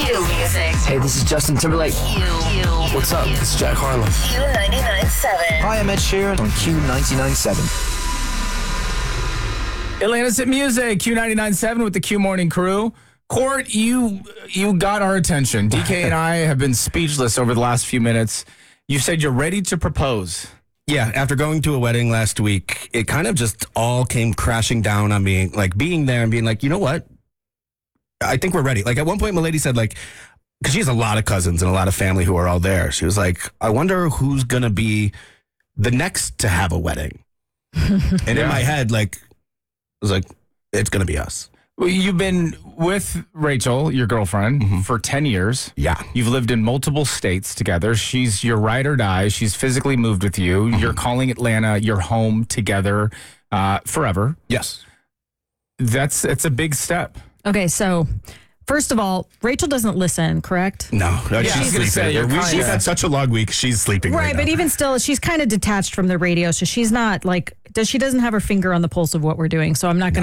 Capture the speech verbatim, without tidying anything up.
Q Music. Hey, this is Justin Timberlake. Q. Q. What's up? It's Jack Harlow. Q ninety-nine point seven. Hi, I'm Ed Sheeran on Q ninety-nine point seven. Atlanta's Hit Music, Q ninety-nine point seven with the Q Morning Crew. Court, you you got our attention. D K and I have been speechless over the last few minutes. You said you're ready to propose. Yeah, after going to a wedding last week, it kind of just all came crashing down on me, like being there and being like, you know what? I think we're ready. Like at one point, my lady said, like, because she has a lot of cousins and a lot of family who are all there. She was like, I wonder who's going to be the next to have a wedding. And Yeah. in my head, like, I was like, it's going to be us. Well, you've been with Rachel, your girlfriend, Mm-hmm. for ten years. Yeah. You've lived in multiple states together. She's your ride or die. She's physically moved with you. Mm-hmm. You're calling Atlanta your home together uh, forever. Yes. That's it's a big step. Okay, so first of all, Rachel doesn't listen, correct? No, no, Yeah, I was she's gonna sleeping. say, you're We- kinda- We've had such a long week. She's sleeping right, Right, but now. even still, she's kind of detached from the radio, so she's not like does she doesn't have her finger on the pulse of what we're doing. So I'm not going